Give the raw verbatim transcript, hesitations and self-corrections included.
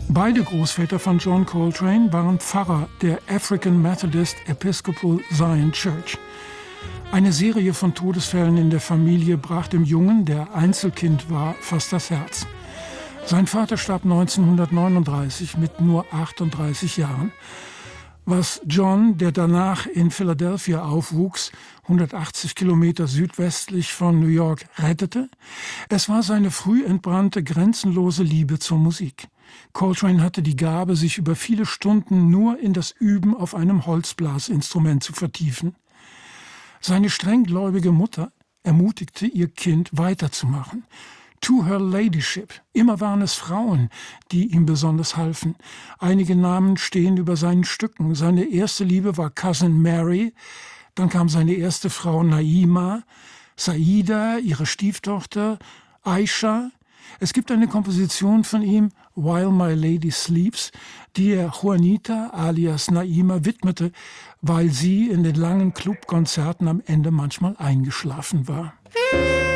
Beide Großväter von John Coltrane waren Pfarrer der African Methodist Episcopal Zion Church. Eine Serie von Todesfällen in der Familie brach dem Jungen, der Einzelkind war, fast das Herz. Sein Vater starb neunzehnhundertneununddreißig mit nur achtunddreißig Jahren. Was John, der danach in Philadelphia aufwuchs, hundertachtzig Kilometer südwestlich von New York, rettete? Es war seine früh entbrannte, grenzenlose Liebe zur Musik. Coltrane hatte die Gabe, sich über viele Stunden nur in das Üben auf einem Holzblasinstrument zu vertiefen. Seine strenggläubige Mutter ermutigte ihr Kind weiterzumachen. To her ladyship. Immer waren es Frauen, die ihm besonders halfen. Einige Namen stehen über seinen Stücken. Seine erste Liebe war Cousin Mary, dann kam seine erste Frau Naima, Saida, ihre Stieftochter, Aisha. Es gibt eine Komposition von ihm, While My Lady Sleeps, die er Juanita alias Naima widmete, weil sie in den langen Clubkonzerten am Ende manchmal eingeschlafen war.